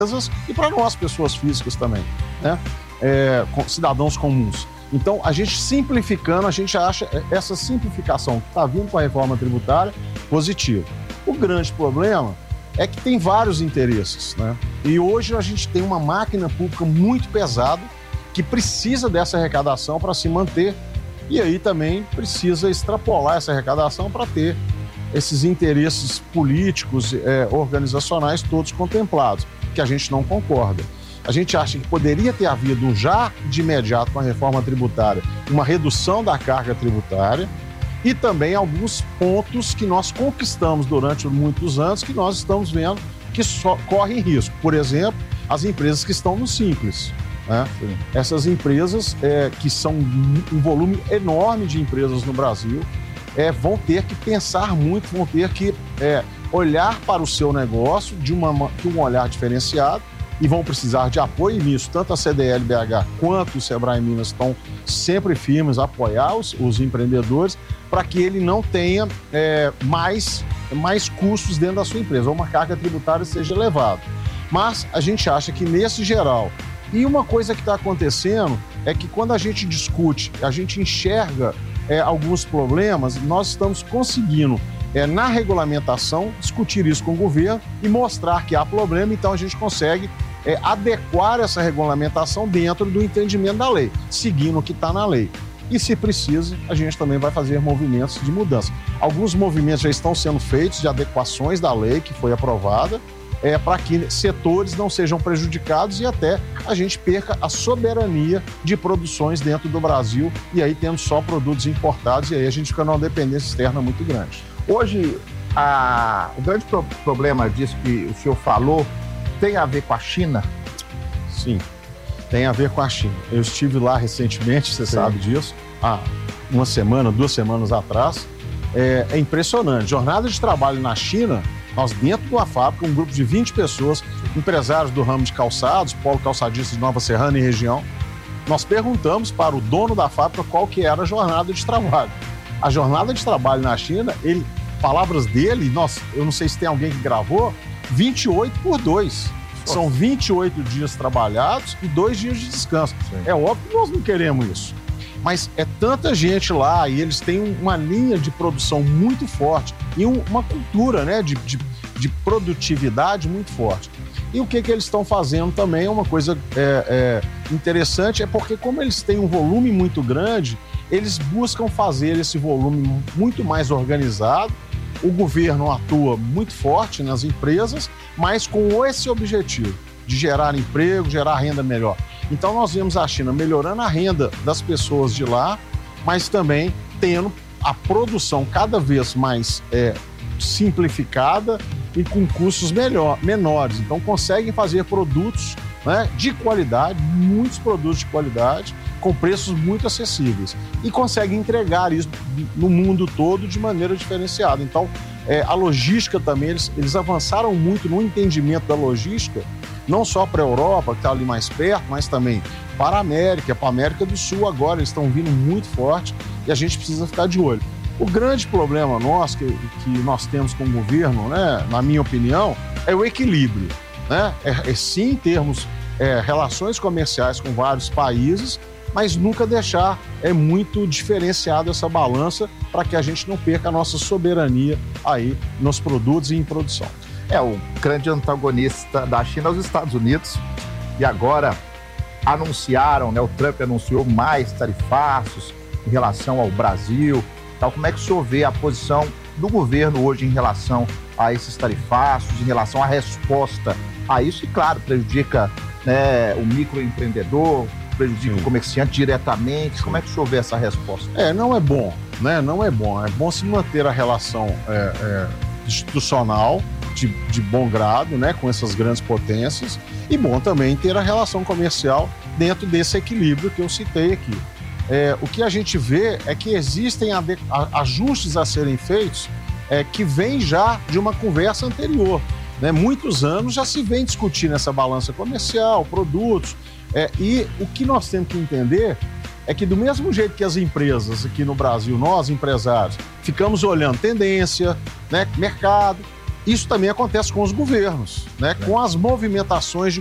e para nós, pessoas físicas também, né? Cidadãos comuns. Então, a gente simplificando, a gente acha essa simplificação que está vindo com a reforma tributária positiva. O grande problema é que tem vários interesses, né? E hoje a gente tem uma máquina pública muito pesada que precisa dessa arrecadação para se manter e aí também precisa extrapolar essa arrecadação para ter esses interesses políticos, organizacionais todos contemplados, que a gente não concorda. A gente acha que poderia ter havido já de imediato com a reforma tributária uma redução da carga tributária e também alguns pontos que nós conquistamos durante muitos anos que nós estamos vendo que só correm risco. Por exemplo, as empresas que estão no Simples, né? Essas empresas que são um volume enorme de empresas no Brasil vão ter que pensar muito, vão ter que olhar para o seu negócio com um olhar diferenciado e vão precisar de apoio nisso. Tanto a CDL-BH quanto o Sebrae Minas estão sempre firmes a apoiar os empreendedores para que ele não tenha mais custos dentro da sua empresa, ou uma carga tributária seja elevada. Mas a gente acha que nesse geral, e uma coisa que está acontecendo é que quando a gente discute, a gente enxerga alguns problemas, nós estamos conseguindo na regulamentação, discutir isso com o governo e mostrar que há problema, então a gente consegue adequar essa regulamentação dentro do entendimento da lei, seguindo o que está na lei. E se precisa, a gente também vai fazer movimentos de mudança. Alguns movimentos já estão sendo feitos de adequações da lei que foi aprovada, para que setores não sejam prejudicados e até a gente perca a soberania de produções dentro do Brasil e aí tendo só produtos importados e aí a gente fica numa dependência externa muito grande. Hoje, o grande problema disso que o senhor falou tem a ver com a China? Sim, tem a ver com a China. Eu estive lá recentemente, você sabe disso, há uma semana, 2 semanas atrás. É impressionante. Jornada de trabalho na China, nós dentro de uma fábrica, um grupo de 20 pessoas, empresários do ramo de calçados, Polo Calçadista de Nova Serrana e região, nós perguntamos para o dono da fábrica qual que era a jornada de trabalho. A jornada de trabalho na China, palavras dele, eu não sei se tem alguém que gravou, 28/2. São 28 dias trabalhados e 2 dias de descanso. Sim. É óbvio que nós não queremos isso. Mas é tanta gente lá e eles têm uma linha de produção muito forte e uma cultura, né, de produtividade muito forte. E o que eles estão fazendo também é uma coisa interessante, porque como eles têm um volume muito grande, eles buscam fazer esse volume muito mais organizado. O governo atua muito forte nas empresas, mas com esse objetivo de gerar emprego, gerar renda melhor. Então nós vemos a China melhorando a renda das pessoas de lá, mas também tendo a produção cada vez mais simplificada e com custos menores. Então conseguem fazer produtos, né, de qualidade, muitos produtos de qualidade, com preços muito acessíveis. E conseguem entregar isso no mundo todo de maneira diferenciada. Então, a logística também, eles avançaram muito no entendimento da logística, não só para a Europa, que está ali mais perto, mas também para a América do Sul agora, eles estão vindo muito forte e a gente precisa ficar de olho. O grande problema nosso, que nós temos com o governo, né, na minha opinião, é o equilíbrio, né? Sim, termos relações comerciais com vários países, mas nunca deixar muito diferenciado essa balança para que a gente não perca a nossa soberania aí nos produtos e em produção. O grande antagonista da China é os Estados Unidos e agora anunciaram, né, o Trump anunciou mais tarifaços em relação ao Brasil. Então, como é que o senhor vê a posição do governo hoje em relação a esses tarifaços, em relação à resposta a isso? E, claro, prejudica, né, o microempreendedor, prejudica o comerciante diretamente. Como é que o senhor vê essa resposta? Não é bom, né? Não é bom. É bom se manter a relação institucional de bom grado, né, com essas grandes potências, e bom também ter a relação comercial dentro desse equilíbrio que eu citei aqui. O que a gente vê é que existem ajustes a serem feitos que vêm já de uma conversa anterior, né? Muitos anos já se vem discutindo essa balança comercial, produtos, e o que nós temos que entender é que do mesmo jeito que as empresas aqui no Brasil, nós empresários, ficamos olhando tendência, né, mercado, isso também acontece com os governos, né? Com as movimentações de